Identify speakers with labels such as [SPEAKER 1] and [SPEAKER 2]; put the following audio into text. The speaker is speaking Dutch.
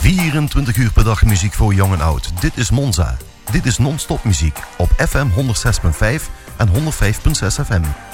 [SPEAKER 1] 24 uur per dag muziek voor jong en oud. Dit is Monza. Dit is non-stop muziek op FM 106.5 en 105.6 FM.